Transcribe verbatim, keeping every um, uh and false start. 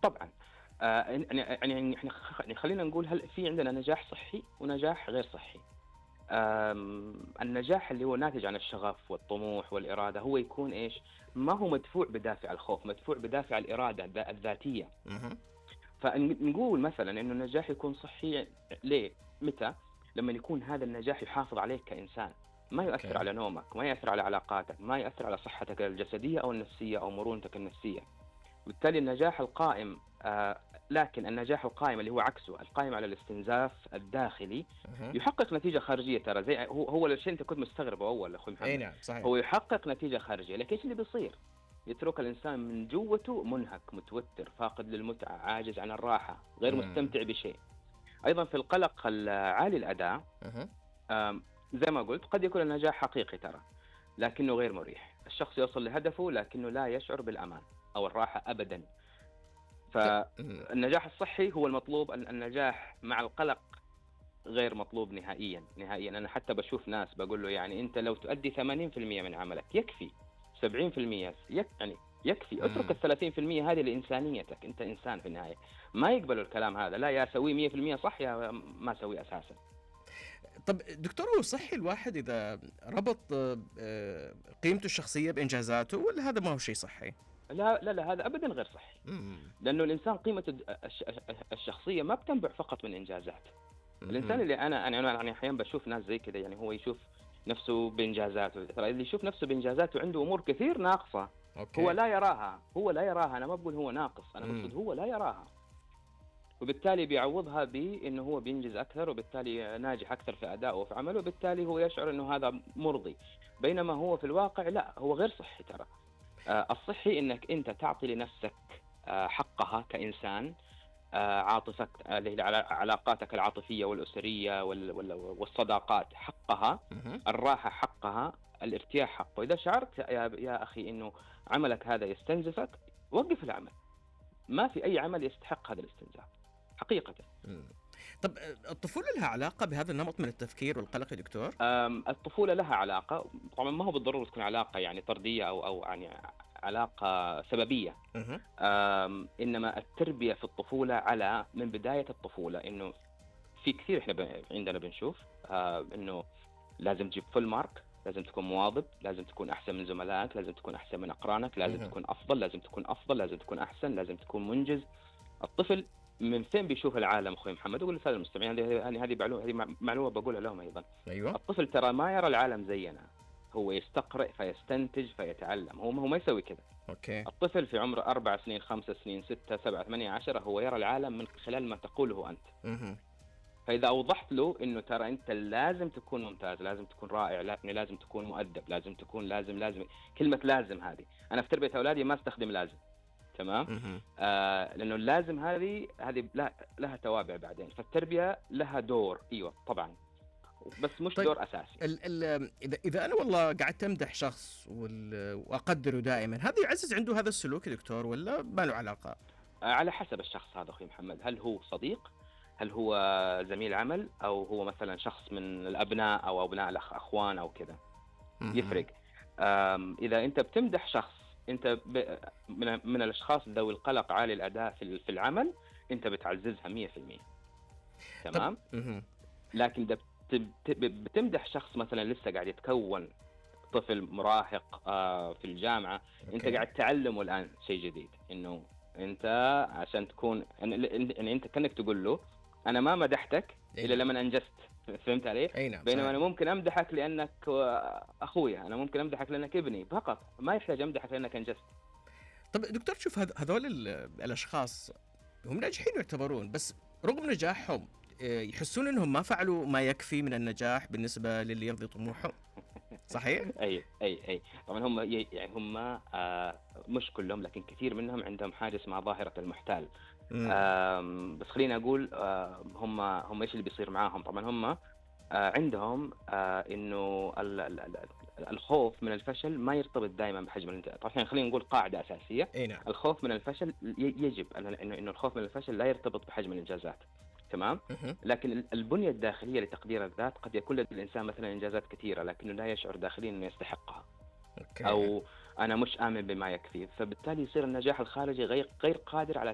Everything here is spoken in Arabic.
طبعا. آه، يعني يعني احنا خ- يعني خلينا نقول هل في عندنا نجاح صحي ونجاح غير صحي. آم، النجاح اللي هو ناتج عن الشغف والطموح والإرادة هو يكون إيش؟ ما هو مدفوع بدافع الخوف، مدفوع بدافع الإرادة الذا- الذاتية. اها. فنقول مثلا إنه النجاح يكون صحي. ليه؟ متى؟ لما يكون هذا النجاح يحافظ عليك كإنسان، ما يؤثر اوكي. على نومك، ما يؤثر على علاقاتك، ما يؤثر على صحتك الجسدية أو النفسية أو مرونتك النفسية. وبالتالي النجاح القائم آه لكن النجاح القائم اللي هو عكسه، القائم على الاستنزاف الداخلي، اها. يحقق نتيجة خارجية. ترى زي هو هو الشيء انت كنت مستغربه اول اخوي اي محمد. نعم صحيح. هو يحقق نتيجة خارجية، لكن ايش اللي بيصير؟ يترك الانسان من جوته منهك، متوتر، فاقد للمتعة، عاجز عن الراحة، غير امم. مستمتع بشيء. ايضا في القلق العالي الاداء، اها. آم، زي ما قلت قد يكون النجاح حقيقي ترى، لكنه غير مريح. الشخص يوصل لهدفه لكنه لا يشعر بالامان او الراحة ابدا. ط- مم. فالنجاح الصحي هو المطلوب، النجاح مع القلق غير مطلوب نهائيا نهائيا. انا حتى بشوف ناس بقول له يعني انت لو تؤدي ثمانين بالمئة من عملك يكفي، سبعين بالمئة يك يعني يكفي، اترك مم. ال ثلاثين بالمئة هذه لانسانيتك، انت انسان في النهايه. ما يقبلوا الكلام هذا، لا يا اسويه مئة بالمئة صح يا ما اسويه اساسا. طب دكتور، هو صحي الواحد اذا ربط آه، آه، قيمته الشخصيه بانجازاته، ولا هذا ما هو شيء صحي؟ لا لا لا، هذا ابدا غير صحي. امم. لانه الانسان قيمته الش- الشخصيه ما بتنبع فقط من انجازاته. الانسان امم. اللي انا انا انا احيانا بشوف ناس زي كذا، يعني هو يشوف نفسه بانجازاته. ترى اللي يشوف نفسه بانجازاته عنده امور كثير ناقصه هو اوكي. لا يراها، هو لا يراها. انا ما بقول هو ناقص، انا امم. بقصد هو لا يراها. وبالتالي بيعوضها بانه هو بينجز اكثر، وبالتالي ناجح اكثر في ادائه وفي عمله، وبالتالي هو يشعر انه هذا مرضي. بينما هو في الواقع لا، هو غير صحي ترى. آه، الصحي انك انت تعطي لنفسك آه، حقها كانسان. آه، عاطفك، آه، اللي هي العلا- علاقاتك العاطفية والأسرية وال- وال- والصداقات حقها. امم. الراحة حقها، الارتياح حقه. إذا شعرت يا, يا أخي أنه عملك هذا يستنزفك، وقف العمل. ما في أي عمل يستحق هذا الاستنزاف حقيقة. امم. طب آه، الطفوله لها علاقه بهذا النمط من التفكير والقلق يا دكتور؟ أم، الطفولة لها علاقة، طبعا ما هو بالضرورة تكون علاقة يعني طردية أو أو يعني علاقة سببية. اها. أم، إنما التربية في الطفولة على من بداية الطفولة، إنه في كثير احنا ب... عندنا بنشوف آه انه لازم تجيب فول مارك، لازم تكون مواظب، لازم تكون احسن من زملائك، لازم تكون احسن من اقرانك، لازم اها. تكون افضل، لازم تكون افضل، لازم تكون احسن، لازم تكون منجز. الطفل من فين بيشوف العالم اخوي محمد؟ اقول للساده المستمعين هذه يعني هذه معلومه، هذه مع- معلومه بقولها لهم ايضا. ايوه. الطفل ترى ما يرى العالم زينا، هو يستقرئ فيستنتج فيتعلم. هو هو ما يسوي كذا. اوكي. الطفل في عمر أربع سنين، خمس سنين، ستة، سبعة، ثمانية، عشرة، هو يرى العالم من خلال ما تقوله أنت. اها. فاذا اوضحت له انه ترى انت لازم تكون ممتاز، لازم تكون رائع، لا- يعني لازم تكون مؤدب، لازم تكون لازم لازم كلمه لازم هذه انا في تربيه اولادي ما استخدم لازم. تمام. اها. آه لانه اللازم هذه هذه لا لها توابع بعدين. فالتربيه لها دور، ايوه طبعا، بس مش طيب دور اساسي. ال ال اذا اذا انا والله قعدت امدح شخص وال- واقدره دائما، هذا يعزز عنده هذا السلوك يا دكتور، ولا ما له علاقه؟ آه على حسب الشخص هذا اخوي محمد، هل هو صديق، هل هو زميل عمل، او هو مثلا شخص من الابناء او ابناء الاخ اخوان او كذا. اها. يفرق. أم، إذا أنت بتمدح شخص، أنت ب- من من الأشخاص ذوي القلق عالي الأداء في في العمل، أنت بتعززها مية في المية. طب. تمام. اها. لكن إذا بت- بت- بتمدح شخص مثلا لسه قاعد يتكون، طفل مراهق آه، في الجامعة، أنت اوكي. قاعد تعلمه الآن شيء جديد، إنه أنت عشان تكون يعني أنت كأنك تقول له أنا ما مدحتك اي إلا نعم. لما أنجزت. فهمت علي؟ اي نعم بينما صحيح. انا ممكن امدحك لانك اخويا، انا ممكن امدحك لانك ابني فقط، ما يحتاج امدحك لانك انجزت. طب دكتور، شوف هذ- هذول ال- الاشخاص هم ناجحين يعتبرون، بس رغم نجاحهم آه، يحسون انهم ما فعلوا ما يكفي من النجاح بالنسبه للي يرضي طموحهم. صحيح؟ اي اي اي طبعا هم ي- يعني هم آه مش كلهم، لكن كثير منهم عندهم حاجه اسمها ظاهره المحتال. امم. آم، بس خليني اقول آه هم هم ايش اللي بيصير معاهم. طبعا هم آه عندهم آه انه ال- ال- ال- الخوف من الفشل ما يرتبط دائما بحجم الانجاز. طبعا خلينا نقول قاعده اساسيه، اي نعم. الخوف من الفشل ي- يجب أن- انه انه الخوف من الفشل لا يرتبط بحجم الانجازات. تمام. اها. لكن ال- البنيه الداخليه لتقدير الذات، قد يكون لدى الانسان مثلا انجازات كثيره لكنه لا يشعر داخليا انه يستحقها، اوكي. او انا مش امن بما يكفي، فبالتالي يصير النجاح الخارجي غير غير قادر على